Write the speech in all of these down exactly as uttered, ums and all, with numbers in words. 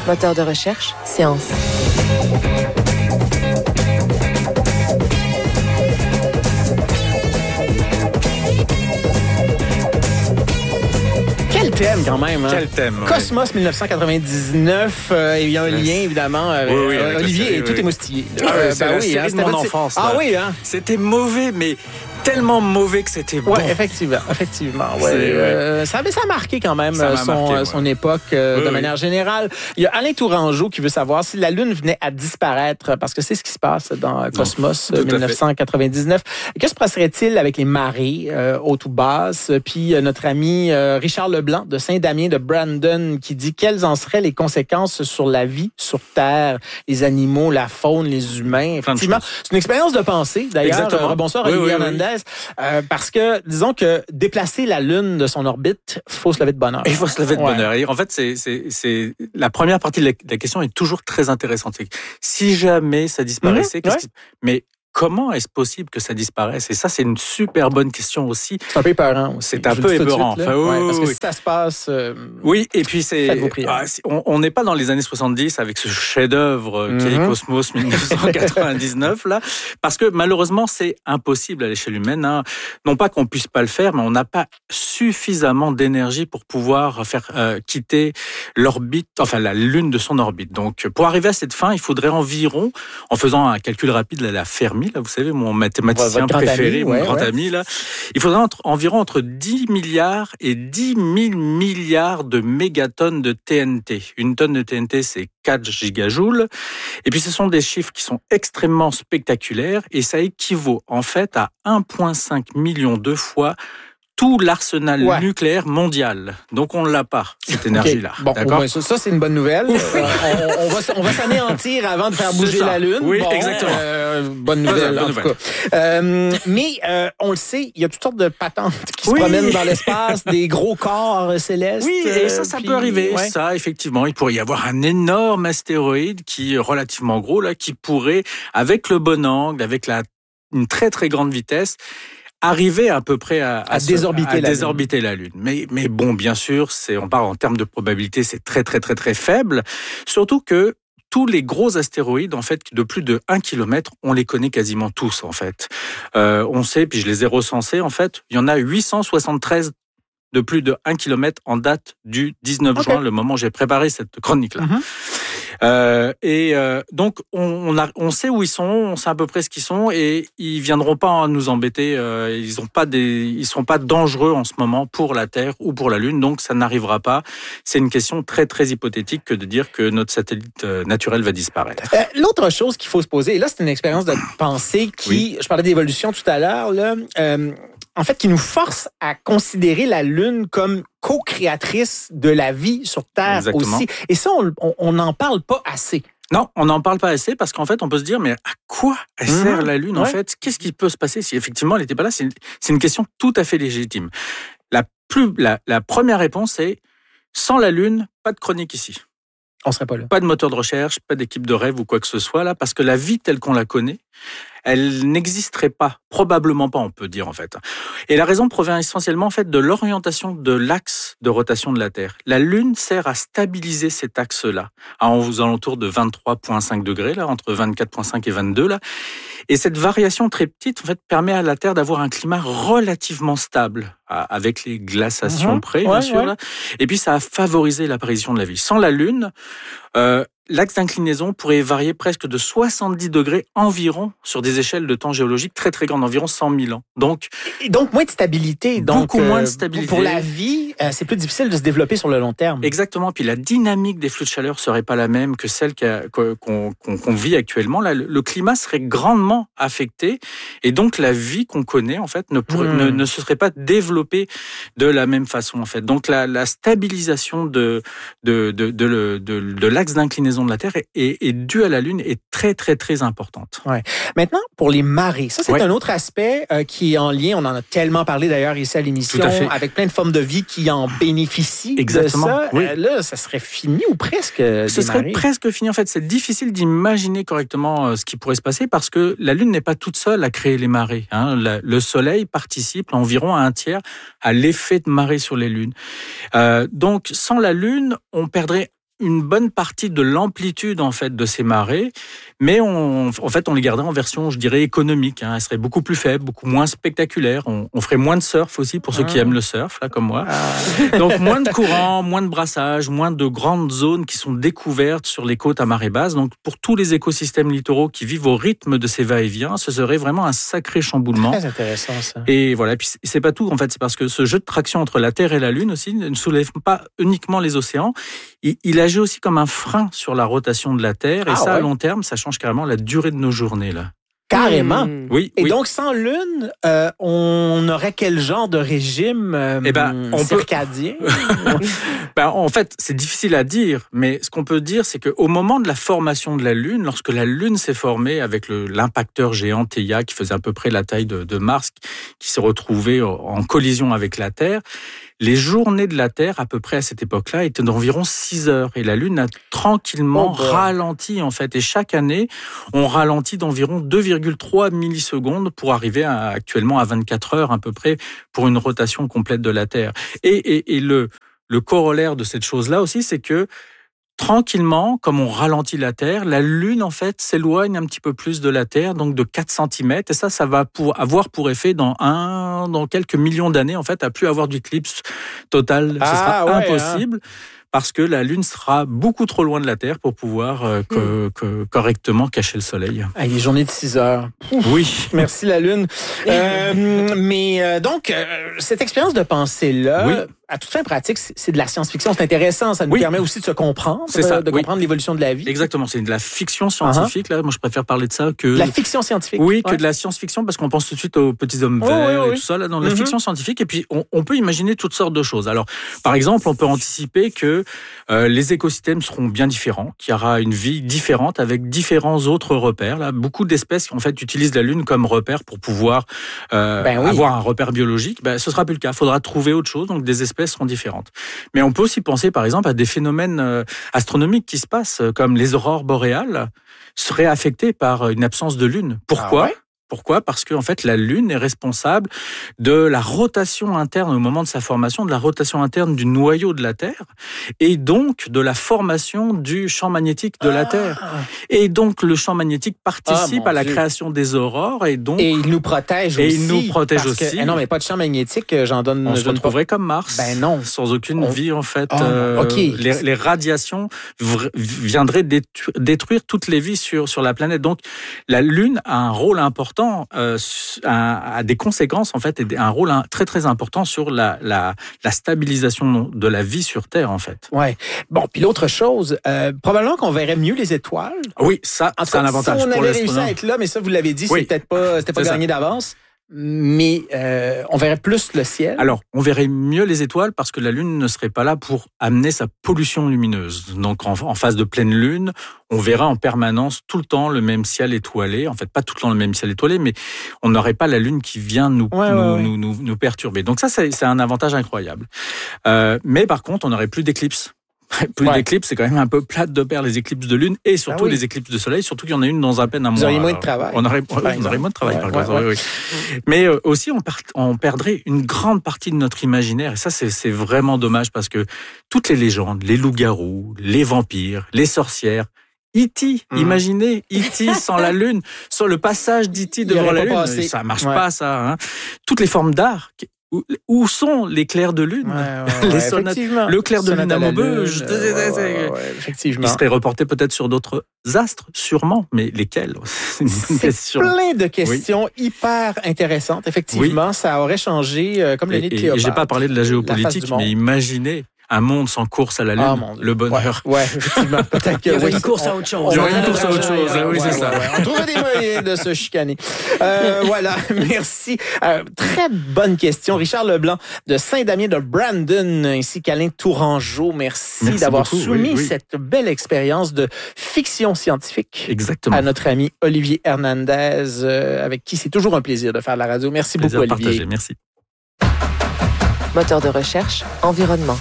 Moteur de recherche, science. Quel thème quand même, hein? Quel thème, oui. Cosmos dix-neuf cent quatre-vingt-dix-neuf, euh, il y a un lien évidemment. Euh, oui, oui, euh, Olivier série, est tout oui. émoustillé. Ah, oui, Euh, c'est ben la oui, série hein, de c'était mon votre- enfance. Ah là. oui, hein? C'était mauvais, mais tellement mauvais que c'était bon. Oui, effectivement, effectivement. Ouais. C'est- Euh, ça, mais ça a marqué quand même Ça m'a son, marqué, ouais. son époque euh, Oui, de oui. manière générale. Il y a Alain Tourangeau qui veut savoir si la Lune venait à disparaître, parce que c'est ce qui se passe dans Cosmos tout à fait. dix-neuf cent quatre-vingt-dix-neuf. Que se passerait-il avec les marées euh, hautes ou basses? Puis euh, notre ami euh, Richard Leblanc de Saint-Damien de Brandon qui dit quelles en seraient les conséquences sur la vie sur Terre, les animaux, la faune, les humains. Plein de Effectivement, choses. c'est une expérience de pensée. D'ailleurs, Exactement. euh, bonsoir Oui, Olivier oui, oui. Hernandez. Euh, parce que, disons que déplacer la Lune de son orbite, il faut se lever de bonne heure. Il faut se lever de Ouais. bonne heure. Et en fait, c'est, c'est, c'est la première partie de la, de la question est toujours très intéressante. C'est que si jamais ça disparaissait, Mhm, qu'est-ce ouais. qui- mais comment est-ce possible que ça disparaisse? Et ça, c'est une super bonne question aussi. C'est un peu épeurant aussi. C'est un Je peu le dis tout de épeurant. suite, là. Enfin, oui, Ouais, oui, parce que oui. si ça se passe... euh, Oui, et puis c'est, Faites vos prières. ah, c'est- on on n'est pas dans les années soixante-dix avec ce chef-d'œuvre euh, qui est Mhm. Cosmos dix-neuf cent quatre-vingt-dix-neuf là, parce que malheureusement c'est impossible à l'échelle humaine. Hein. Non pas qu'on puisse pas le faire, mais on n'a pas suffisamment d'énergie pour pouvoir faire euh, quitter l'orbite, enfin la Lune de son orbite. Donc pour arriver à cette fin, il faudrait environ, en faisant un calcul rapide, là, la Fermi, là, vous savez, mon mathématicien Votre grand préféré, ami, mon ouais, grand ouais. ami là, il faudrait entre, environ entre dix milliards et dix mille milliards de mégatonnes de T N T. Une tonne de T N T, c'est quatre gigajoules. Et puis, ce sont des chiffres qui sont extrêmement spectaculaires et ça équivaut en fait à un virgule cinq million de fois tout l'arsenal Ouais. nucléaire mondial. Donc, on ne l'a pas, cette énergie-là. OK. Bon, D'accord? au moins, ça, ça, c'est une bonne nouvelle. Euh, on, on va, s- on va s'anéantir avant de faire C'est bouger ça. la Lune. Oui, Bon, exactement. euh, bonne nouvelle, Bonne en nouvelle. tout cas. Euh, mais euh, on le sait, il y a toutes sortes de patentes qui Oui. se promènent dans l'espace, des gros corps euh, célestes. Oui, et ça, ça euh, puis- peut arriver. ouais. Ça, effectivement, il pourrait y avoir un énorme astéroïde qui est relativement gros, là, qui pourrait, avec le bon angle, avec la, une très très grande vitesse, arriver à peu près à, À se- désorbiter à la désorbiter la Lune. Mais, mais bon, bien sûr, c'est, on parle en termes de probabilité, c'est très très très très faible. Surtout que tous les gros astéroïdes, en fait, de plus de un kilomètre, on les connaît quasiment tous, en fait. Euh, on sait, puis je les ai recensés, en fait, il y en a huit cent soixante-treize de plus de un kilomètre en date du dix-neuf Ok. juin, le moment où j'ai préparé cette chronique-là. Mhm. Euh, et euh, donc, on, on, a, on sait où ils sont, on sait à peu près ce qu'ils sont, et ils viendront pas nous embêter. Euh, ils ont pas des, ils sont pas dangereux en ce moment pour la Terre ou pour la Lune, donc ça n'arrivera pas. C'est une question très très hypothétique que de dire que notre satellite euh, naturel va disparaître. Euh, L'autre chose qu'il faut se poser, et là, c'est une expérience de pensée qui, Oui. je parlais d'évolution tout à l'heure, là, euh, en fait, qui nous force à considérer la Lune comme co-créatrice de la vie sur Terre Exactement. aussi. Et ça, on n'en parle pas assez. Non, on n'en parle pas assez parce qu'en fait, on peut se dire, mais à quoi elle Mhm. sert la Lune en Ouais. fait? Qu'est-ce qui peut se passer si effectivement elle n'était pas là? C'est une, c'est une question tout à fait légitime. La, plus, la, la première réponse est, sans la Lune, pas de chronique ici. On serait pas là. Pas de moteur de recherche, pas d'équipe de rêve ou quoi que ce soit là, parce que la vie telle qu'on la connaît, elle n'existerait pas, probablement pas, on peut dire en fait. Et la raison provient essentiellement en fait de l'orientation de l'axe de rotation de la Terre. La Lune sert à stabiliser cet axe-là, à aux alentours de vingt-trois virgule cinq degrés là, entre vingt-quatre virgule cinq et vingt-deux là. Et cette variation très petite en fait permet à la Terre d'avoir un climat relativement stable, avec les glaciations Mhm. près, Ouais, bien sûr. ouais. Là. Et puis ça a favorisé l'apparition de la vie. Sans la Lune, euh, l'axe d'inclinaison pourrait varier presque de soixante-dix degrés environ sur des échelles de temps géologiques très très grandes, environ cent mille ans. Donc, Et donc, moins de stabilité. Donc, Beaucoup moins de euh, stabilité. Pour la vie, euh, c'est plus difficile de se développer sur le long terme. exactement. Puis la dynamique des flux de chaleur serait pas la même que celle qu'a- qu'on, qu'on, qu'on vit actuellement. Là, le, le climat serait grandement affecté et donc la vie qu'on connaît en fait ne, pourrait, Hmm. ne, ne se serait pas développée de la même façon en fait. Donc la, la stabilisation de de de de, le- de, de l'axe d'inclinaison de la Terre est, est, est due à la Lune est très très très importante. Maintenant, pour les marées, ça, c'est Ouais. un autre aspect euh, qui est en lien. On en a tellement parlé d'ailleurs ici à l'émission, Tout à fait. avec plein de formes de vie qui en bénéficient. Exactement, De ça. oui. Euh, là, ça serait fini ou presque. euh, Ce des serait marées. presque fini en fait. C'est difficile d'imaginer correctement euh, ce qui pourrait se passer parce que la Lune n'est pas toute seule à créer les marées. Hein. La- le Soleil participe environ à un tiers à l'effet de marée sur les lunes. Euh, donc, sans la Lune, on perdrait une bonne partie de l'amplitude en fait de ces marées, mais on, en fait on les garderait en version, je dirais, économique. Hein. Elles seraient beaucoup plus faibles, beaucoup moins spectaculaires. On, on ferait moins de surf aussi pour ceux ah. qui aiment le surf, là comme moi. Ah. Donc moins de courant, moins de brassage, moins de grandes zones qui sont découvertes sur les côtes à marée basse. Donc pour tous les écosystèmes littoraux qui vivent au rythme de ces va-et-vient, ce serait vraiment un sacré chamboulement. Très intéressant ça. Et voilà, puis c'est pas tout en fait, c'est parce que ce jeu de traction entre la Terre et la Lune aussi ne soulève pas uniquement les océans. Il, il agit aussi comme un frein sur la rotation de la Terre. Et ah, ça, ouais. à long terme, ça change carrément la durée de nos journées, là. Carrément. Mmh. Oui. Et oui. donc, sans Lune, euh, on aurait quel genre de régime euh, eh ben, on circadien? Peut... ben, en fait, c'est difficile à dire, mais ce qu'on peut dire, c'est qu'au moment de la formation de la Lune, lorsque la Lune s'est formée avec le, l'impacteur géant Theia, qui faisait à peu près la taille de, de Mars, qui s'est retrouvé en collision avec la Terre, les journées de la Terre, à peu près à cette époque-là, étaient d'environ six heures. Et la Lune a tranquillement oh ralenti, en fait. Et chaque année, on ralentit d'environ deux virgule trois millisecondes pour arriver à, actuellement à vingt-quatre heures, à peu près, pour une rotation complète de la Terre. Et, et, et le, le corollaire de cette chose-là aussi, c'est que tranquillement, comme on ralentit la Terre, la Lune, en fait, s'éloigne un petit peu plus de la Terre, donc de quatre centimètres. Et ça, ça va pour avoir pour effet, dans un, dans quelques millions d'années, en fait, à plus avoir d'éclipse totale. Ah, Ce sera ouais, impossible. Hein. Parce que la Lune sera beaucoup trop loin de la Terre pour pouvoir euh, que, mmh. que, correctement cacher le Soleil. Ah, les journées de six heures. Ouf. Oui. Merci la Lune. euh, mais euh, donc, euh, cette expérience de pensée-là, oui. à toute fin pratique, c'est de la science-fiction. C'est intéressant. Ça nous oui. permet aussi de se comprendre, c'est ça, de oui. comprendre l'évolution de la vie. Exactement. C'est de la fiction scientifique. Uh-huh. Là, moi, je préfère parler de ça que... La fiction scientifique. Oui, ouais. que de la science-fiction, parce qu'on pense tout de suite aux petits hommes verts oh, oui, oui, et tout ça. Là, dans la mm-hmm. fiction scientifique. Et puis, on, on peut imaginer toutes sortes de choses. Alors, par exemple, on peut anticiper que euh, les écosystèmes seront bien différents, qu'il y aura une vie différente avec différents autres repères. Là, beaucoup d'espèces, en fait, utilisent la Lune comme repère pour pouvoir euh, ben oui. avoir un repère biologique. Ben, ce sera plus le cas. Il faudra trouver autre chose. Donc, des espèces seront différentes. Mais on peut aussi penser, par exemple, à des phénomènes euh, astronomiques qui se passent, comme les aurores boréales seraient affectées par une absence de Lune. Pourquoi ? Ah ouais ? Pourquoi ? Parce que en fait, la Lune est responsable de la rotation interne au moment de sa formation, de la rotation interne du noyau de la Terre, et donc de la formation du champ magnétique de la Terre. Ah. Et donc le champ magnétique participe ah, à la Dieu. création des aurores, et donc et il nous protège et aussi. Et il nous protège parce aussi. Que, non, mais pas de champ magnétique, j'en donne. On se retrouverait comme Mars. Ben non, sans aucune On... vie en fait. Oh, euh, okay. les, les radiations v- viendraient détru- détruire toutes les vies sur sur la planète. Donc la Lune a un rôle important. Euh, A, a des conséquences en fait et un rôle très très important sur la, la, la stabilisation de la vie sur Terre en fait. Ouais. Bon, puis l'autre chose, euh, probablement qu'on verrait mieux les étoiles. Oui, ça, en c'est un avantage si on pour avait réussi à être là, mais ça vous l'avez dit, oui. c'est peut-être pas, c'était pas c'est gagné ça. d'avance. Mais euh, on verrait plus le ciel. Alors, on verrait mieux les étoiles parce que la Lune ne serait pas là pour amener sa pollution lumineuse. Donc, en, en phase de pleine Lune, on verra en permanence tout le temps le même ciel étoilé. En fait, pas tout le temps le même ciel étoilé, mais on n'aurait pas la Lune qui vient nous, ouais, nous, ouais, nous, nous, nous perturber. Donc ça, c'est, c'est un avantage incroyable. Euh, mais par contre, on n'aurait plus d'éclipses. Plus ouais. d'éclipses, c'est quand même un peu plate de perdre les éclipses de lune et surtout ah oui. les éclipses de soleil, surtout qu'il y en a une dans à peine un mois. Vous auriez moins de travail. On aurait, ouais, on aurait moins de travail, ouais, par ouais, contre. Ouais. Oui, oui. Mais euh, aussi, on, part, on perdrait une grande partie de notre imaginaire. Et ça, c'est, c'est vraiment dommage parce que toutes les légendes, les loups-garous, les vampires, les sorcières, E T, mmh. imaginez E T sans la Lune, sur le passage d'E T devant la Lune, passé. ça marche ouais. pas, ça. Hein. Toutes les formes d'art. Où, où sont les clairs de lune, ouais, ouais, les ouais, sonates, le clair de lune à Maubeuge, ouais, ouais, ouais, effectivement. Il serait reporté peut-être sur d'autres astres, sûrement, mais lesquels? C'est une question. Plein de questions oui. hyper intéressantes. Effectivement, oui. ça aurait changé, euh, comme l'année de Cléopâtre. Et j'ai pas parlé de la géopolitique, la mais imaginez. Un monde sans course à la Lune, ah, le bonheur. Ouais, ouais effectivement. Peut-être que il y aurait une course à autre chose. Il y aurait une course à autre chose, oui, ouais, c'est ouais, ça. Ouais. On trouverait des moyens de se chicaner. Euh, voilà, merci. Euh, très bonne question. Richard Leblanc de Saint-Damien de Brandon, ainsi qu'Alain Tourangeau. Merci, merci d'avoir beaucoup, soumis oui, oui. cette belle expérience de fiction scientifique Exactement. à notre ami Olivier Hernandez, euh, avec qui c'est toujours un plaisir de faire la radio. Merci plaisir beaucoup, Olivier. Partagé. Merci. Moteur de recherche, environnement.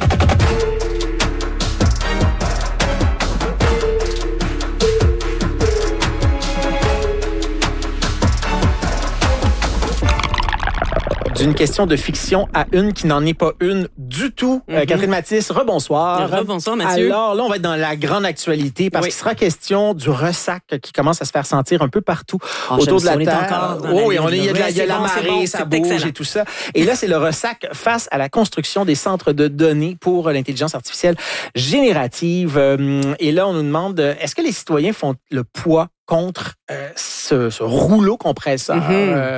d'une question de fiction à une qui n'en est pas une du tout. Mm-hmm. Euh, Catherine Mathis, rebonsoir. Rebonsoir, Mathieu. Alors là, on va être dans la grande actualité parce oui. qu'il sera question du ressac qui commence à se faire sentir un peu partout oh, autour de la on Terre. Est encore dans oh, la oui, on est, il y a, de la, oui, il y a la bon, marée, bon, ça bouge excellent. Et tout ça. Et là, c'est le ressac face à la construction des centres de données pour l'intelligence artificielle générative. Et là, on nous demande, est-ce que les citoyens font le poids contre euh, ce, ce rouleau compresseur mm-hmm.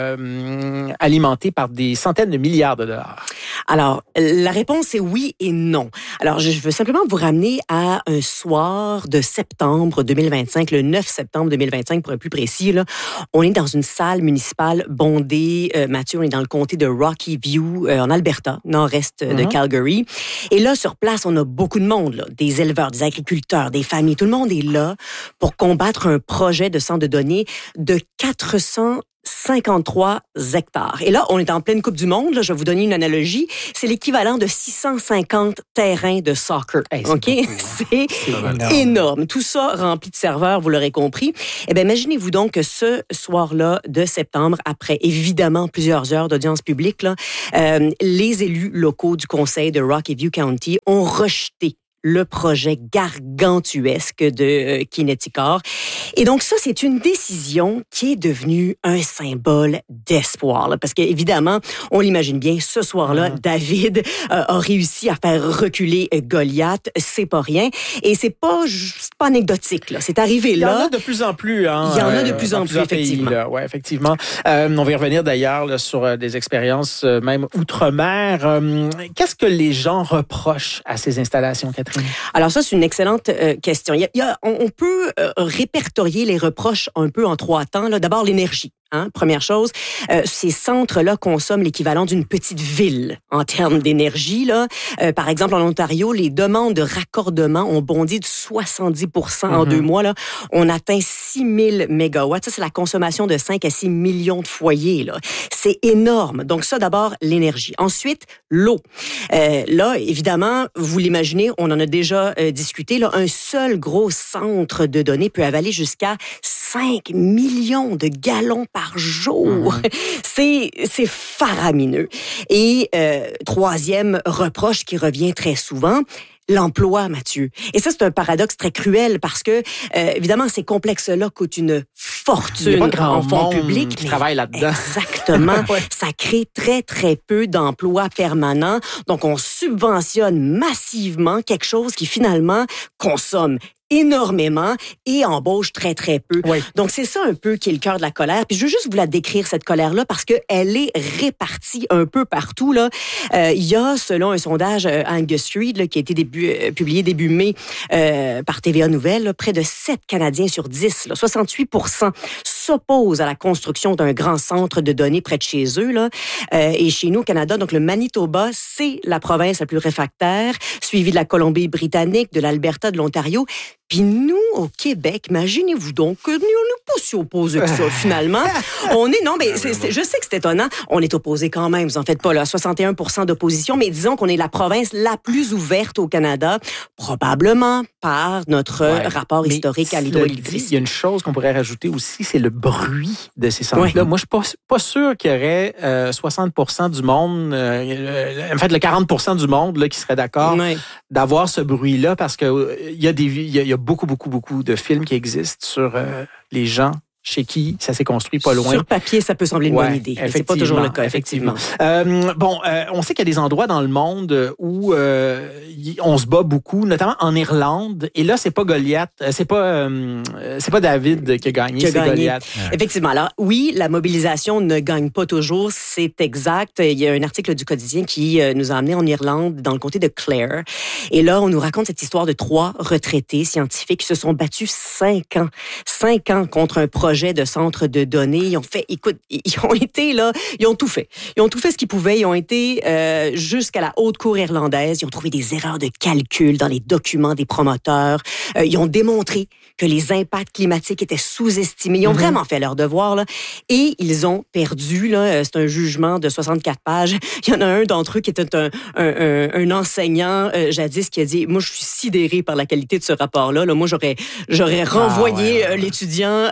euh, alimenté par des centaines de milliards de dollars? Alors, la réponse est oui et non. Alors, je veux simplement vous ramener à un soir de septembre deux mille vingt-cinq, le neuf septembre deux mille vingt-cinq pour être plus précis. Là. On est dans une salle municipale bondée. Euh, Mathieu, on est dans le comté de Rocky View, euh, en Alberta, nord-est mm-hmm. de Calgary. Et là, sur place, on a beaucoup de monde, là, des éleveurs, des agriculteurs, des familles. Tout le monde est là pour combattre un projet de centre de données de quatre cent cinquante-trois hectares. Et là, on est en pleine Coupe du Monde. Là, je vais vous donner une analogie. C'est l'équivalent de six cent cinquante terrains de soccer. Hey, c'est OK? C'est, c'est énorme. énorme. Tout ça rempli de serveurs, vous l'aurez compris. Eh bien, imaginez-vous donc que ce soir-là de septembre, après évidemment plusieurs heures d'audience publique, là, euh, les élus locaux du conseil de Rocky View County ont rejeté le projet gargantuesque de euh, Kineticor. Et donc ça, c'est une décision qui est devenue un symbole d'espoir. Là, parce qu'évidemment, on l'imagine bien, ce soir-là, mmh. David euh, a réussi à faire reculer Goliath. C'est pas rien. Et c'est pas, c'est pas anecdotique. Là. C'est arrivé là. Il y en a de plus en plus. Hein, Il y en a de plus en plus, effectivement. Pays, là. Ouais, effectivement. Euh, on va y revenir d'ailleurs là, sur euh, des expériences euh, même outre-mer. Euh, qu'est-ce que les gens reprochent à ces installations, Catherine? Alors ça, c'est une excellente euh, question. Il y a, il y a, on, on peut euh, répertorier les reproches un peu en trois temps. Là. D'abord, l'énergie. Hein, première chose, euh, ces centres-là consomment l'équivalent d'une petite ville en termes d'énergie. Là. Euh, par exemple, en Ontario, les demandes de raccordement ont bondi de soixante-dix pour cent en mm-hmm. deux mois. Là. On atteint six mille mégawatts. Ça, c'est la consommation de cinq à six millions de foyers. Là. C'est énorme. Donc ça, d'abord, l'énergie. Ensuite, l'eau. Euh, là, évidemment, vous l'imaginez, on en a déjà euh, discuté. Là, un seul gros centre de données peut avaler jusqu'à cinq millions de gallons par par jour. Mmh. C'est, c'est faramineux. Et euh, troisième reproche qui revient très souvent, l'emploi, Mathieu. Et ça, c'est un paradoxe très cruel parce que, euh, évidemment, ces complexes-là coûtent une fortune en fonds publics. Qui travaille là-dedans. Exactement. ouais. Ça crée très, très peu d'emplois permanents. Donc, on subventionne massivement quelque chose qui, finalement, consomme énormément et embauche très, très peu. Oui. Donc, c'est ça un peu qui est le cœur de la colère. Puis, je veux juste vous la décrire, cette colère-là, parce qu'elle est répartie un peu partout. Là. Euh, il y a, selon un sondage euh, Angus Reid, là, qui a été début, euh, publié début mai euh, par T V A Nouvelles, là, près de sept Canadiens sur dix, là, soixante-huit pour cent, s'opposent à la construction d'un grand centre de données près de chez eux. Là. Euh, et chez nous, au Canada, donc le Manitoba, c'est la province la plus réfractaire, suivie de la Colombie-Britannique, de l'Alberta, de l'Ontario. Puis nous, au Québec, imaginez-vous donc que nous, on n'est pas si opposés que ça, finalement. On est, non, mais c'est, c'est, je sais que c'est étonnant. On est opposés quand même, vous en faites pas, là, soixante et un pour cent d'opposition, mais disons qu'on est la province la plus ouverte au Canada, probablement par notre ouais. rapport mais historique à l'hydroélectricité. Il y a une chose qu'on pourrait rajouter aussi, c'est le bruit de ces centres-là. Ouais. Moi, je suis pas, pas sûr qu'il y aurait euh, soixante pour cent du monde, euh, en fait, le quarante pour cent du monde là, qui serait d'accord ouais. d'avoir ce bruit-là, parce que euh, il y a des, il y a, il y a beaucoup, beaucoup, beaucoup de films qui existent sur euh, les gens chez qui ça s'est construit pas loin. Sur papier, ça peut sembler une ouais, bonne idée, mais c'est pas toujours le cas, effectivement. effectivement. Euh, bon, euh, on sait qu'il y a des endroits dans le monde où euh, on se bat beaucoup, notamment en Irlande. Et là, c'est pas Goliath, c'est pas, euh, c'est pas David qui a gagné, qui a c'est gagné. Goliath. Ouais. Effectivement. Alors, oui, la mobilisation ne gagne pas toujours, c'est exact. Il y a un article du quotidien qui nous a amené en Irlande, dans le comté de Clare. Et là, on nous raconte cette histoire de trois retraités scientifiques qui se sont battus cinq ans, cinq ans contre un projet de centre de données. Ils ont fait, écoute, ils ont été là, ils ont tout fait. Ils ont tout fait ce qu'ils pouvaient. Ils ont été euh, jusqu'à la haute cour irlandaise. Ils ont trouvé des erreurs de calcul dans les documents des promoteurs. Euh, ils ont démontré que les impacts climatiques étaient sous-estimés. Ils ont mm-hmm. vraiment fait leur devoir, là. Et ils ont perdu, là. C'est un jugement de soixante-quatre pages. Il y en a un d'entre eux qui était un, un, un, un enseignant euh, jadis qui a dit, moi, je suis sidéré par la qualité de ce rapport-là. Là. Moi, j'aurais, j'aurais renvoyé ah, ouais, ouais. l'étudiant euh, à son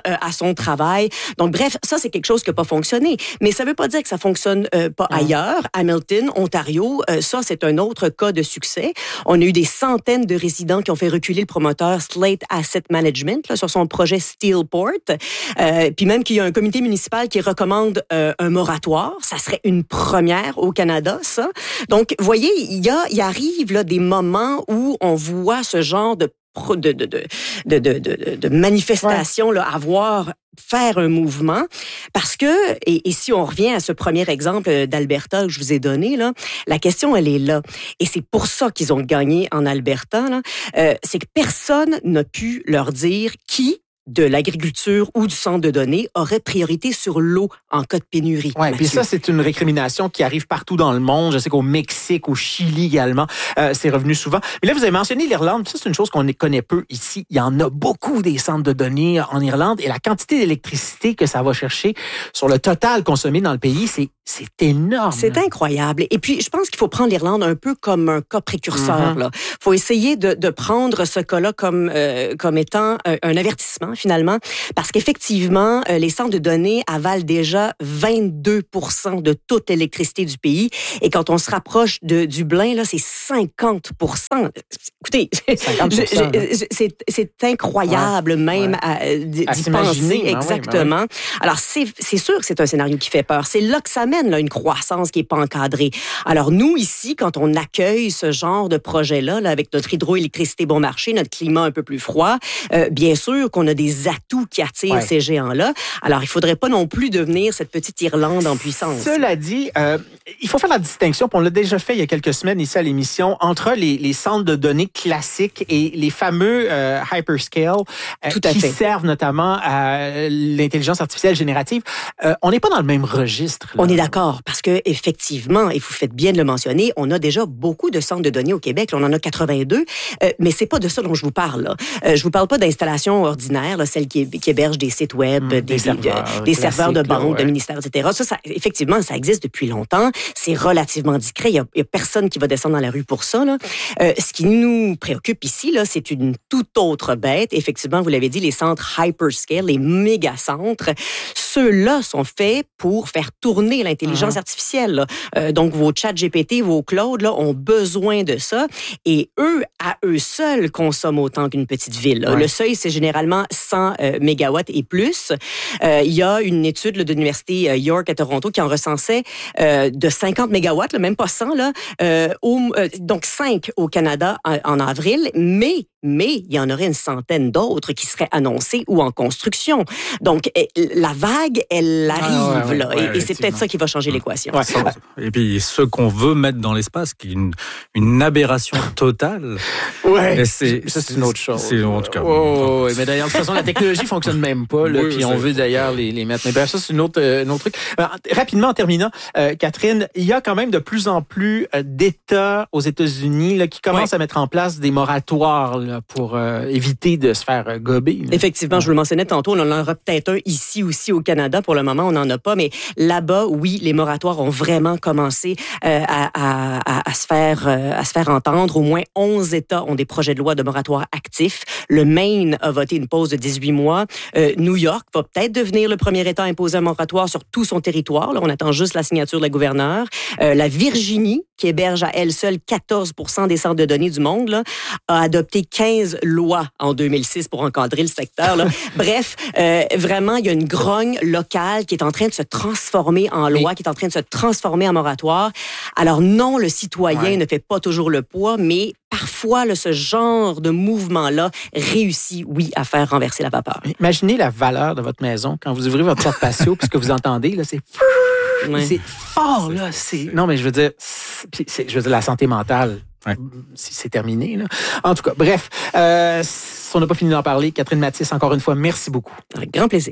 conditions de travail. Donc, bref, ça, c'est quelque chose qui n'a pas fonctionné. Mais ça ne veut pas dire que ça fonctionne euh, pas Ouais. ailleurs. Hamilton, Ontario, euh, ça, c'est un autre cas de succès. On a eu des centaines de résidents qui ont fait reculer le promoteur Slate Asset Management là, sur son projet Steelport. Euh, puis même qu'il y a un comité municipal qui recommande euh, un moratoire. Ça serait une première au Canada, ça. Donc, vous voyez, il y a, il arrive là, des moments où on voit ce genre de de, de, de, de, de, de, de manifestations, ouais. là, avoir, faire un mouvement. Parce que, et, et si on revient à ce premier exemple d'Alberta que je vous ai donné, là, la question, elle est là. Et c'est pour ça qu'ils ont gagné en Alberta. Là. Euh, c'est que personne n'a pu leur dire qui de l'agriculture ou du centre de données aurait priorité sur l'eau en cas de pénurie. Oui, puis ça, c'est une récrimination qui arrive partout dans le monde. Je sais qu'au Mexique, au Chili également, euh, c'est revenu souvent. Mais là, vous avez mentionné l'Irlande. Ça, c'est une chose qu'on connaît peu ici. Il y en a beaucoup des centres de données en Irlande et la quantité d'électricité que ça va chercher sur le total consommé dans le pays, c'est c'est énorme. C'est incroyable. Et puis, je pense qu'il faut prendre l'Irlande un peu comme un cas précurseur. Il mm-hmm. faut essayer de, de prendre ce cas-là comme, euh, comme étant un, un avertissement, finalement, parce qu'effectivement, euh, les centres de données avalent déjà vingt-deux pour cent de toute l'électricité du pays. Et quand on se rapproche de Dublin, là, c'est cinquante pour cent. Écoutez, cinquante pour cent, je, je, c'est, c'est incroyable ouais, même ouais. à, d'y à penser. Exactement. Ben oui, ben oui. Alors, c'est, c'est sûr que c'est un scénario qui fait peur. C'est là que ça mène là, une croissance qui n'est pas encadrée. Alors, nous, ici, quand on accueille ce genre de projet-là, là, avec notre hydroélectricité bon marché, notre climat un peu plus froid, euh, bien sûr qu'on a des atouts qui attirent ouais. ces géants-là. Alors, il ne faudrait pas non plus devenir cette petite Irlande en puissance. Cela dit, euh, il faut faire la distinction, puis on l'a déjà fait il y a quelques semaines ici à l'émission, entre les, les centres de données classiques et les fameux euh, hyperscale euh, Tout à qui fait. servent notamment à l'intelligence artificielle générative. Euh, on n'est pas dans le même registre. Là. On est d'accord, parce que effectivement, et vous faites bien de le mentionner, on a déjà beaucoup de centres de données au Québec. Là, on en a quatre-vingt-deux, euh, mais c'est pas de ça dont je vous parle. Là. Euh, je vous parle pas d'installations ordinaires, là, celles qui, qui hébergent des sites web, mmh, des, des serveurs, des, des serveurs de banque, ouais. de ministères, et cetera. Ça, ça, effectivement, ça existe depuis longtemps. C'est relativement discret. Il y a, il y a personne qui va descendre dans la rue pour ça. Là. Euh, ce qui nous préoccupe ici, là, c'est une toute autre bête. Effectivement, vous l'avez dit, les centres hyperscale, les méga-centres, ceux-là sont faits pour faire tourner l'intelligence mmh. artificielle. Euh, donc, vos chats G P T, vos clouds là, ont besoin de ça. Et eux, à eux seuls, consomment autant qu'une petite ville. Ouais. Le seuil, c'est généralement cent euh, mégawatts et plus. Euh, il y a une étude là, de l'Université York à Toronto qui en recensait euh, de cinquante mégawatts, là, même pas cent, là, euh, au, euh, donc cinq au Canada en, en avril, mais mais il y en aurait une centaine d'autres qui seraient annoncés ou en construction. Donc, la vague, elle arrive, ah ouais, ouais, là, ouais, et, et c'est peut-être ça qui va changer l'équation. Ouais. Et puis, ce qu'on veut mettre dans l'espace, qui est une, une aberration totale. Ouais, c'est, ça, c'est une autre chose. C'est, en tout cas. Oh, ouais, mais d'ailleurs, de toute façon, la technologie fonctionne même pas, là, oui, puis on veut d'ailleurs les, les mettre. Mais bref, ça, c'est une autre, euh, un autre truc. Alors, rapidement, en terminant, euh, Catherine, il y a quand même de plus en plus euh, d'États aux États-Unis là, qui commencent ouais. à mettre en place des moratoires là, pour euh, éviter de se faire euh, gober. Là. Effectivement, ouais. je vous le mentionnais tantôt, on en aura peut-être un ici aussi au Canada. Pour le moment, on n'en a pas, mais là-bas, oui, les moratoires ont vraiment commencé euh, à, à, à, se faire, euh, à se faire entendre. Au moins onze États ont des projets de loi de moratoire actifs. Le Maine a voté une pause de dix-huit mois. Euh, New York va peut-être devenir le premier État à imposer un moratoire sur tout son territoire. Là, on attend juste la signature de la gouverneure. Euh, la Virginie, qui héberge à elle seule quatorze pour cent des centres de données du monde, là, a adopté quinze lois en deux mille six pour encadrer le secteur. Là. Bref, euh, vraiment, il y a une grogne locale qui est en train de se transformer en loi, mais... qui est en train de se transformer en moratoire. Alors non, le citoyen ouais. ne fait pas toujours le poids, mais parfois, là, ce genre de mouvement-là réussit, oui, à faire renverser la vapeur. Imaginez la valeur de votre maison quand vous ouvrez votre porte patio, puis ce que vous entendez, là, c'est... Ouais. C'est fort, là. C'est... Non, mais je veux dire, c'est... je veux dire, la santé mentale, ouais. c'est terminé, là. En tout cas, bref, euh, on n'a pas fini d'en parler. Catherine Mathis, encore une fois, merci beaucoup. Avec grand plaisir.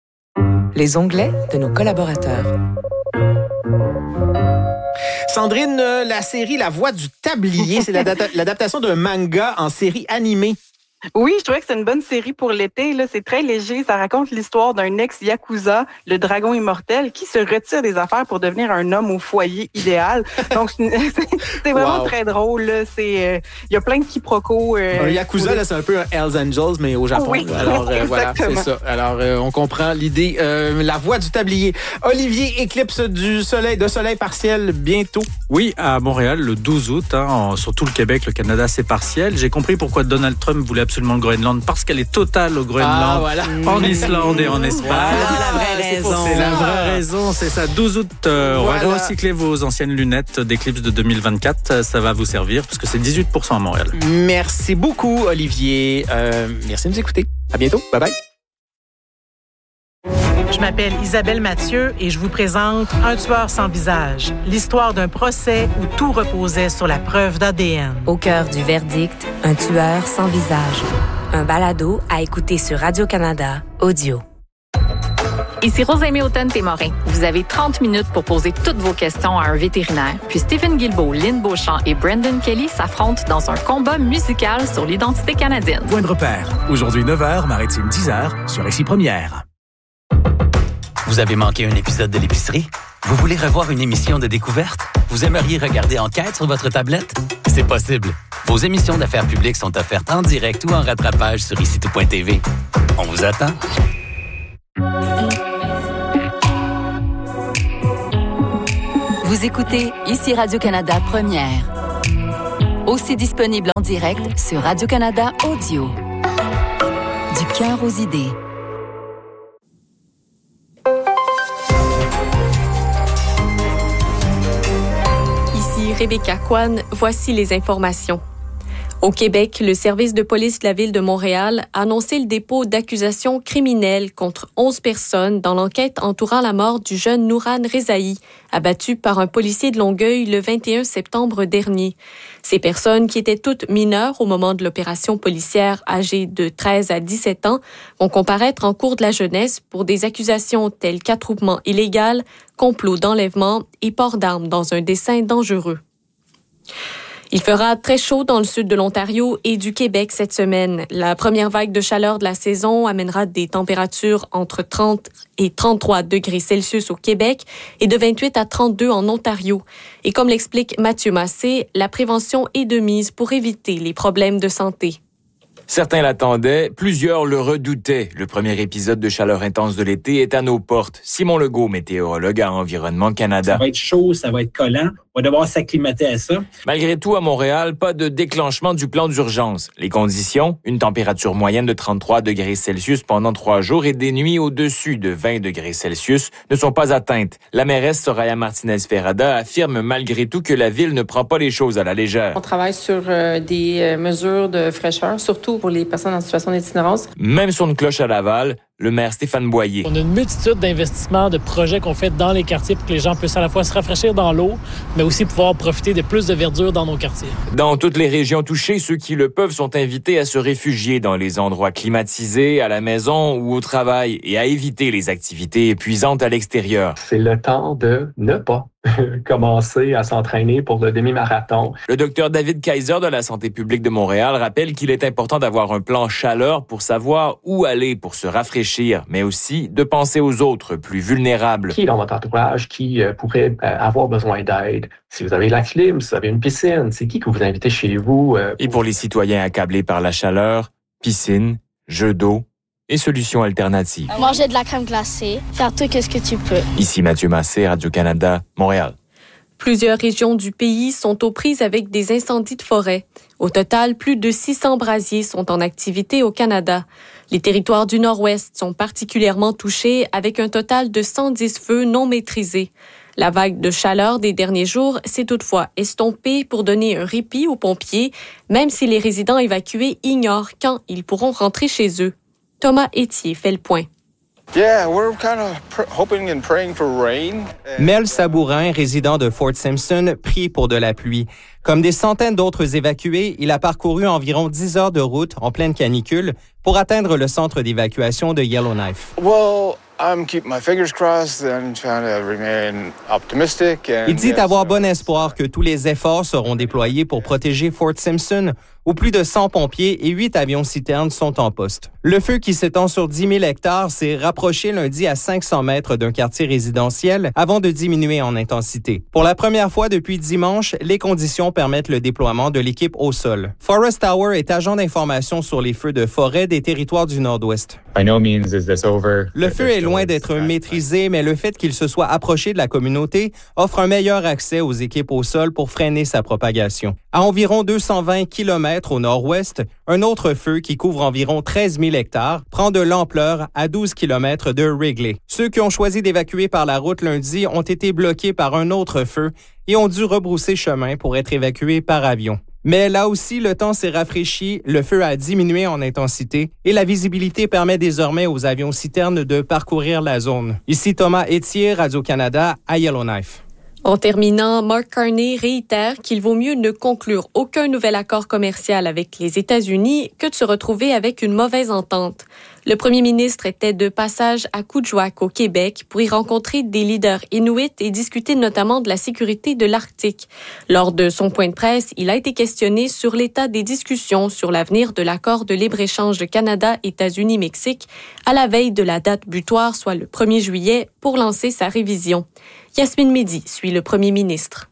Les onglets de nos collaborateurs. Sandrine, la série La Voix du Tablier, c'est l'adaptation d'un manga en série animée. Oui, je trouvais que c'est une bonne série pour l'été. Là. C'est très léger. Ça raconte l'histoire d'un ex-yakuza, le dragon immortel, qui se retire des affaires pour devenir un homme au foyer idéal. Donc, c'est, c'est vraiment wow. très drôle. Là. C'est, il euh, y a plein de quiproquos. Euh, un yakuza, pour... là, c'est un peu un Hells Angels, mais au Japon. Oui, alors, euh, voilà, c'est ça. Alors, euh, on comprend l'idée. Euh, la voix du tablier. Olivier, éclipse du soleil, de soleil partiel bientôt. Oui, à Montréal, le douze août. Hein, en, sur tout le Québec, le Canada, c'est partiel. J'ai compris pourquoi Donald Trump voulait absolument le Groenland, parce qu'elle est totale au Groenland, ah, voilà. en Islande et en Espagne. Voilà la vraie raison. C'est la vraie raison, c'est ça. douze août, euh, voilà. On va recycler vos anciennes lunettes d'éclipse de deux mille vingt-quatre. Ça va vous servir, parce que c'est dix-huit pour cent à Montréal. Merci beaucoup, Olivier. Euh, merci de nous écouter. À bientôt. Bye bye. Je m'appelle Isabelle Mathieu et je vous présente Un tueur sans visage, l'histoire d'un procès où tout reposait sur la preuve d'A D N. Au cœur du verdict, Un tueur sans visage. Un balado à écouter sur Radio-Canada Audio. Ici Rosalie Hautain-Témorin. Vous avez trente minutes pour poser toutes vos questions à un vétérinaire. Puis Stephen Guilbeault, Lynn Beauchamp et Brendan Kelly s'affrontent dans un combat musical sur l'identité canadienne. Point de repère. Aujourd'hui neuf heures, Maritime dix heures, sur Ici Première. Vous avez manqué un épisode de l'épicerie? Vous voulez revoir une émission de découverte? Vous aimeriez regarder Enquête sur votre tablette? C'est possible. Vos émissions d'affaires publiques sont offertes en direct ou en rattrapage sur ici tout point t v. On vous attend. Vous écoutez Ici Radio-Canada Première. Aussi disponible en direct sur Radio-Canada Audio. Du cœur aux idées. Rebecca Kwan, voici les informations. Au Québec, le service de police de la Ville de Montréal a annoncé le dépôt d'accusations criminelles contre onze personnes dans l'enquête entourant la mort du jeune Nouran Rezaï, abattu par un policier de Longueuil le vingt et un septembre dernier. Ces personnes, qui étaient toutes mineures au moment de l'opération policière, âgées de treize à dix-sept ans, vont comparaître en cour de la jeunesse pour des accusations telles qu'attroupement illégal, complot d'enlèvement et port d'armes dans un dessein dangereux. Il fera très chaud dans le sud de l'Ontario et du Québec cette semaine. La première vague de chaleur de la saison amènera des températures entre trente et trente-trois degrés Celsius au Québec et de vingt-huit à trente-deux en Ontario. Et comme l'explique Mathieu Massé, la prévention est de mise pour éviter les problèmes de santé. Certains l'attendaient, plusieurs le redoutaient. Le premier épisode de chaleur intense de l'été est à nos portes. Simon Legault, météorologue à Environnement Canada. Ça va être chaud, ça va être collant. On va devoir s'acclimater à ça. Malgré tout, à Montréal, pas de déclenchement du plan d'urgence. Les conditions, une température moyenne de trente-trois degrés Celsius pendant trois jours et des nuits au-dessus de vingt degrés Celsius ne sont pas atteintes. La mairesse Soraya Martinez-Ferrada affirme malgré tout que la ville ne prend pas les choses à la légère. On travaille sur euh, des euh, mesures de fraîcheur, surtout pour les personnes en situation d'itinérance. Même sur une cloche à Laval, le maire Stéphane Boyer. On a une multitude d'investissements, de projets qu'on fait dans les quartiers pour que les gens puissent à la fois se rafraîchir dans l'eau, mais aussi pouvoir profiter de plus de verdure dans nos quartiers. Dans toutes les régions touchées, ceux qui le peuvent sont invités à se réfugier dans les endroits climatisés, à la maison ou au travail, et à éviter les activités épuisantes à l'extérieur. C'est le temps de ne pas commencer à s'entraîner pour le demi-marathon. Le docteur David Kaiser de la Santé publique de Montréal rappelle qu'il est important d'avoir un plan chaleur pour savoir où aller pour se rafraîchir, mais aussi de penser aux autres plus vulnérables. Qui dans votre entourage qui euh, pourrait euh, avoir besoin d'aide? Si vous avez la clim, si vous avez une piscine, c'est qui que vous invitez chez vous? Euh, Et pour les citoyens accablés par la chaleur, piscine, jeux d'eau et solutions alternatives. Manger de la crème glacée, faire tout ce que tu peux. Ici Mathieu Massé, Radio-Canada, Montréal. Plusieurs régions du pays sont aux prises avec des incendies de forêt. Au total, plus de six cents brasiers sont en activité au Canada. Les territoires du Nord-Ouest sont particulièrement touchés avec un total de cent dix feux non maîtrisés. La vague de chaleur des derniers jours s'est toutefois estompée pour donner un répit aux pompiers, même si les résidents évacués ignorent quand ils pourront rentrer chez eux. Thomas Etier fait le point. Yeah, we're kind of pr- hoping and praying for rain. Mel Sabourin, résident de Fort Simpson, prie pour de la pluie. Comme des centaines d'autres évacués, il a parcouru environ dix heures de route en pleine canicule pour atteindre le centre d'évacuation de Yellowknife. Well, I'm keeping my fingers crossed and trying to remain optimistic. And il dit yes, avoir bon espoir que tous les efforts seront déployés pour protéger Fort Simpson. où plus de cent pompiers et huit avions-citernes sont en poste. Le feu qui s'étend sur dix mille hectares s'est rapproché lundi à cinq cents mètres d'un quartier résidentiel avant de diminuer en intensité. Pour la première fois depuis dimanche, les conditions permettent le déploiement de l'équipe au sol. Forest Tower est agent d'information sur les feux de forêt des territoires du Nord-Ouest. Le feu est loin d'être maîtrisé, mais le fait qu'il se soit approché de la communauté offre un meilleur accès aux équipes au sol pour freiner sa propagation. À environ deux cent vingt kilomètres au nord-ouest, un autre feu qui couvre environ treize mille hectares prend de l'ampleur à douze kilomètres de Wrigley. Ceux qui ont choisi d'évacuer par la route lundi ont été bloqués par un autre feu et ont dû rebrousser chemin pour être évacués par avion. Mais là aussi, le temps s'est rafraîchi, le feu a diminué en intensité et la visibilité permet désormais aux avions-citernes de parcourir la zone. Ici Thomas Etier, Radio-Canada, à Yellowknife. En terminant, Mark Carney réitère qu'il vaut mieux ne conclure aucun nouvel accord commercial avec les États-Unis que de se retrouver avec une mauvaise entente. Le premier ministre était de passage à Kuujjuaq au Québec pour y rencontrer des leaders inuits et discuter notamment de la sécurité de l'Arctique. Lors de son point de presse, il a été questionné sur l'état des discussions sur l'avenir de l'accord de libre-échange de Canada, États-Unis, Mexique à la veille de la date butoir, soit le premier juillet, pour lancer sa révision. Yasmine Mehdi suit le premier ministre.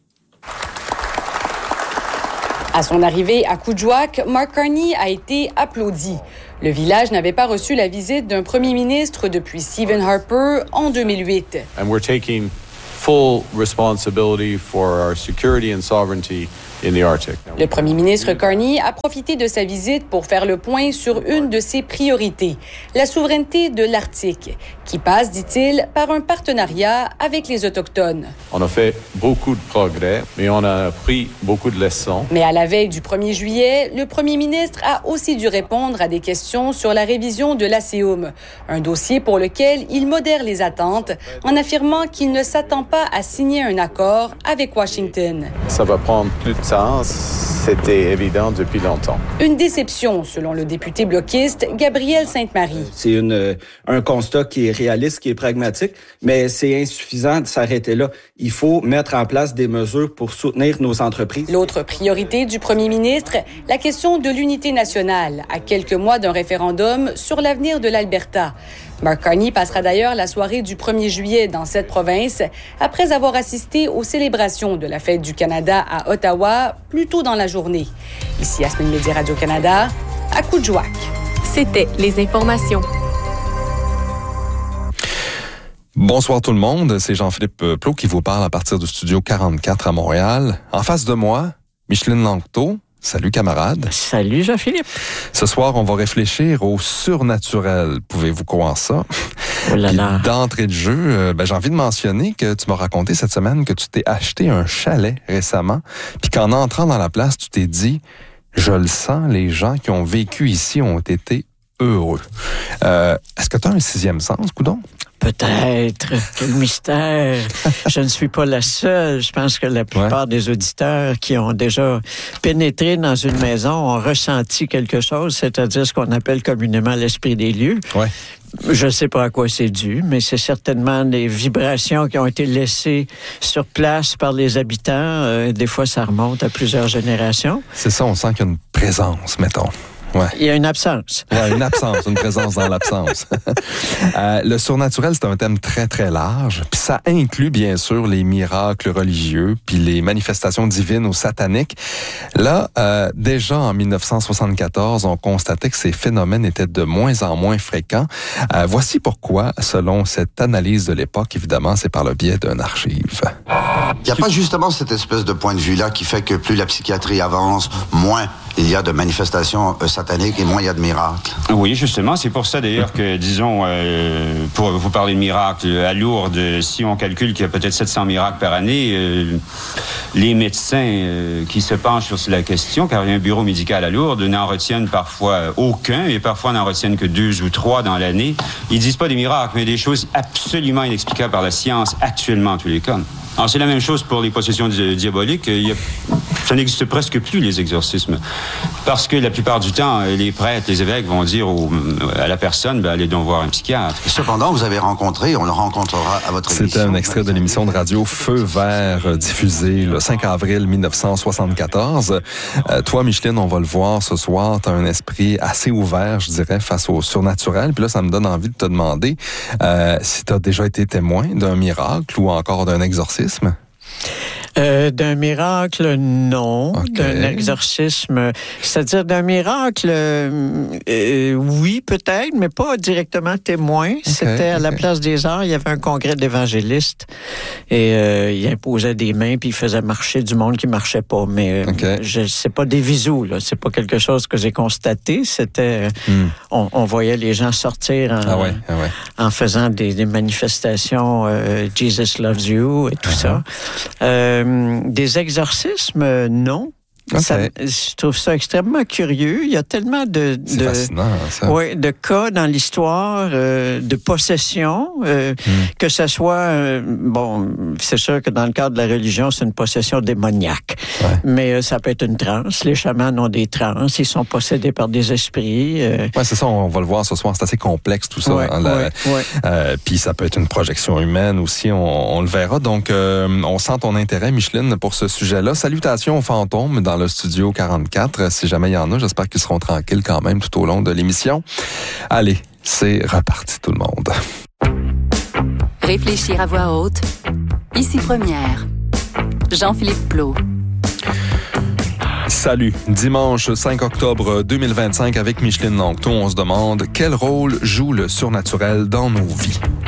À son arrivée à Kuujjuaq, Mark Carney a été applaudi. Le village n'avait pas reçu la visite d'un premier ministre depuis Stephen Harper en deux mille huit. And we're taking full responsibility for our security and sovereignty in the Arctic. Le premier ministre Carney a profité de sa visite pour faire le point sur une de ses priorités, la souveraineté de l'Arctique, qui passe, dit-il, par un partenariat avec les Autochtones. On a fait beaucoup de progrès, mais on a appris beaucoup de leçons. Mais à la veille du premier juillet, le premier ministre a aussi dû répondre à des questions sur la révision de l'A C E U M, un dossier pour lequel il modère les attentes en affirmant qu'il ne s'attend pas à signer un accord avec Washington. Ça va prendre plus de temps, c'était évident depuis longtemps. Une déception, selon le député bloquiste Gabriel Sainte-Marie. C'est une, un constat qui est réaliste, qui est pragmatique, mais c'est insuffisant de s'arrêter là. Il faut mettre en place des mesures pour soutenir nos entreprises. L'autre priorité du premier ministre, la question de l'unité nationale, à quelques mois d'un référendum sur l'avenir de l'Alberta. Mark Carney passera d'ailleurs la soirée du premier juillet dans cette province, après avoir assisté aux célébrations de la Fête du Canada à Ottawa plus tôt dans la journée. Ici Yasmine Mehdi, Radio-Canada, à Kuujjuaq. C'était les informations. Bonsoir tout le monde, c'est Jean-Philippe Plot qui vous parle à partir du studio quarante-quatre à Montréal. En face de moi, Micheline Langto. Salut camarade. Salut Jean-Philippe. Ce soir, on va réfléchir au surnaturel. Pouvez-vous croire ça? Oh là là. Puis, d'entrée de jeu, euh, ben, j'ai envie de mentionner que tu m'as raconté cette semaine que tu t'es acheté un chalet récemment, puis qu'en entrant dans la place, tu t'es dit, je le sens, les gens qui ont vécu ici ont été heureux. Euh, est-ce que tu as un sixième sens, coudonc? Peut-être. Quel mystère. Je ne suis pas la seule. Je pense que la plupart ouais. des auditeurs qui ont déjà pénétré dans une maison ont ressenti quelque chose, c'est-à-dire ce qu'on appelle communément l'esprit des lieux. Ouais. Je ne sais pas à quoi c'est dû, mais c'est certainement des vibrations qui ont été laissées sur place par les habitants. Euh, des fois, ça remonte à plusieurs générations. C'est ça, on sent qu'il y a une présence, mettons. Ouais. Il y a une absence. Oui, une absence, une présence dans l'absence. euh, le surnaturel, c'est un thème très, très large. Puis ça inclut, bien sûr, les miracles religieux, puis les manifestations divines ou sataniques. Là, euh, déjà en dix-neuf cent soixante-quatorze, on constatait que ces phénomènes étaient de moins en moins fréquents. Euh, voici pourquoi, selon cette analyse de l'époque, évidemment, c'est par le biais d'un archive. Il n'y a pas justement cette espèce de point de vue-là qui fait que plus la psychiatrie avance, moins il y a de manifestations euh, sataniques et moins il y a de miracles. Oui, justement, c'est pour ça d'ailleurs que, disons, euh, pour vous parler de miracles, à Lourdes, si on calcule qu'il y a peut-être sept cents miracles par année, euh, les médecins euh, qui se penchent sur la question, car il y a un bureau médical à Lourdes, n'en retiennent parfois aucun et parfois n'en retiennent que deux ou trois dans l'année. Ils disent pas des miracles, mais des choses absolument inexplicables par la science actuellement en tous les cas. Alors, c'est la même chose pour les possessions di- diaboliques. Il y a Ça n'existe presque plus, les exorcismes. Parce que la plupart du temps, les prêtres, les évêques vont dire au, à la personne, ben, allez donc voir un psychiatre. Cependant, vous avez rencontré, on le rencontrera à votre émission. C'était un extrait de l'émission de radio Feu vert, diffusée le cinq avril mille neuf cent soixante-quatorze. Euh, toi, Micheline, on va le voir ce soir, tu as un esprit assez ouvert, je dirais, face au surnaturel. Puis là, ça me donne envie de te demander euh, si tu as déjà été témoin d'un miracle ou encore d'un exorcisme. Euh, d'un miracle, non. Okay. D'un exorcisme, c'est-à-dire d'un miracle, euh, euh, oui, peut-être, mais pas directement témoin. Okay, C'était à okay. la Place des Arts, il y avait un congrès d'évangélistes et euh, il imposait des mains puis il faisait marcher du monde qui marchait pas. Mais okay. je, c'est pas des visous, là. C'est pas quelque chose que j'ai constaté. C'était, mm. on, on voyait les gens sortir en, ah ouais, ah ouais. en faisant des, des manifestations euh, Jesus loves you et tout uh-huh. ça. Euh, Des exorcismes, non. Okay. Ça, je trouve ça extrêmement curieux. Il y a tellement de, C'est de, fascinant, ça. Ouais, de cas dans l'histoire euh, de possession, euh, mm. que ce soit, euh, bon, c'est sûr que dans le cadre de la religion, c'est une possession démoniaque. Ouais. Mais euh, ça peut être une transe. Les chamans ont des transes. Ils sont possédés par des esprits. Euh... Oui, c'est ça. On va le voir ce soir. C'est assez complexe, tout ça. Ouais, hein, la, ouais, ouais. Euh, puis ça peut être une projection humaine aussi. On, on le verra. Donc, euh, on sent ton intérêt, Micheline, pour ce sujet-là. Salutations aux fantômes dans le studio quarante-quatre. Si jamais il y en a, j'espère qu'ils seront tranquilles quand même tout au long de l'émission. Allez, c'est reparti tout le monde. Réfléchir à voix haute. Ici Première. Jean-Philippe Plot. Salut. Dimanche cinq octobre deux mille vingt-cinq avec Micheline Lanctot, on se demande quel rôle joue le surnaturel dans nos vies.